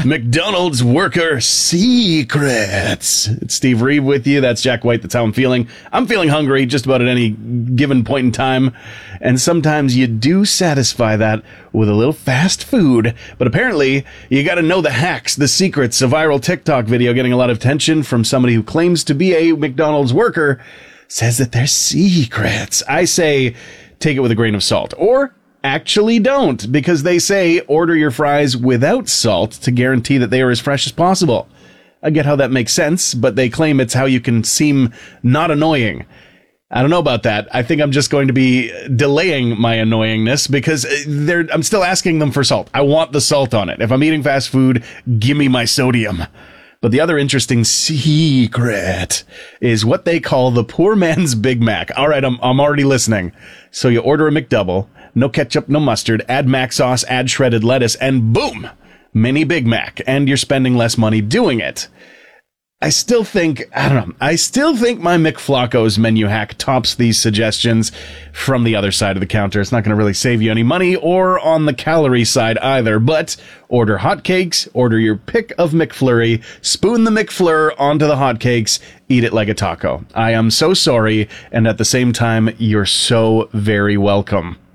McDonald's worker secrets. It's Steve Reeve with you. That's Jack White. That's how I'm feeling. I'm feeling hungry just about at any given point in time. And sometimes you do satisfy that with a little fast food. But apparently, you got to know the hacks, the secrets. A viral TikTok video getting a lot of attention from somebody who claims to be a McDonald's worker says that they're secrets. I say, take it with a grain of salt. Or actually don't, because they say order your fries without salt to guarantee that they are as fresh as possible. I get how that makes sense, but they claim it's how you can seem not annoying. I don't know about that. I think I'm just going to be delaying my annoyingness because I'm still asking them for salt. I want the salt on it. If I'm eating fast food, give me my sodium. But the other interesting secret is what they call the poor man's Big Mac. All right, I'm already listening. So you order a McDouble, no ketchup, no mustard, add Mac sauce, add shredded lettuce, and boom, mini Big Mac. And you're spending less money doing it. I still think my McFlocko's menu hack tops these suggestions from the other side of the counter. It's not going to really save you any money or on the calorie side either, but order hotcakes, order your pick of McFlurry, spoon the McFlurry onto the hotcakes, eat it like a taco. I am so sorry, and at the same time, you're so very welcome.